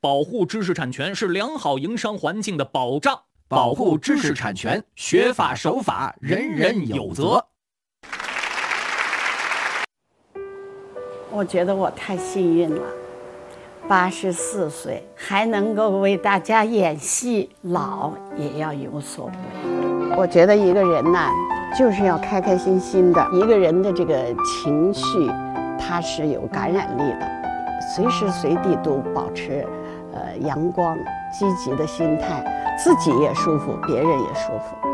保护知识产权是良好营商环境的保障。 保护知识产权，学法守法，人人有责。 我觉得我太幸运了，84岁还能够为大家演戏，老也要有所为。我觉得一个人呢，就是要开开心心的。一个人的这个情绪，它是有感染力的，随时随地都保持阳光、积极的心态，自己也舒服，别人也舒服。